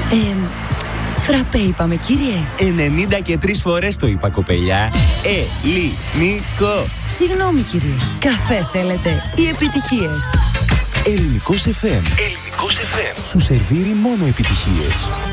Φραπέ είπαμε, κύριε. 93 φορές το είπα, κοπελιά. Ελληνικό. Συγγνώμη, κύριε. Καφέ θέλετε ή επιτυχίες? Ελληνικός FM. Σου σερβίρει μόνο επιτυχίες.